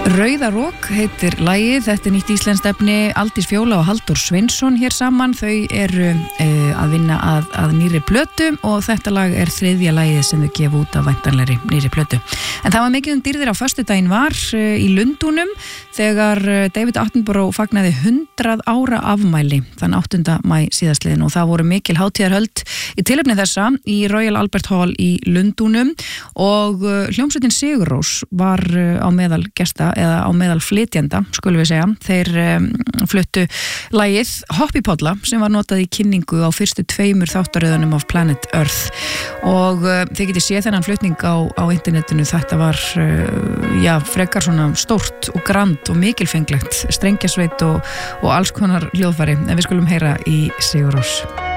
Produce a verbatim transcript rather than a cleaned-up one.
Rauðarók heitir lagið, þetta er nýtt íslenskt efni, Aldís Fjóla og Halldór Sveinsson hér saman, þau eru uh, að vinna að, að nýri plötu og þetta lag er þriðja lagið sem þau gefa út af væntanlegri nýri plötu. En það var mikið um dýrðir á föstudaginn var uh, í Lundúnum þegar uh, David Attenborough fagnaði hundrað ára afmæli þann áttunda maí síðastliðin og það voru mikil hátíðarhöld í tilefni þessa í Royal Albert Hall í Lundúnum og uh, hljómsveitin Sigur Rós var uh, á meðal gesta eða á meðal flytjenda, skulum við segja. Þeir um, fluttu lagið Hoppípolla sem var notað í kynningu á fyrstu tveimur þáttaröðunum af Planet Earth og uh, þið getið séð þennan flutning á, á internetinu. Þetta var uh, já, frekar svona stórt og grand og mikilfenglegt strengjasveit og, og alls konar hljóðfæri en við skulum heyra í Sigur Rós.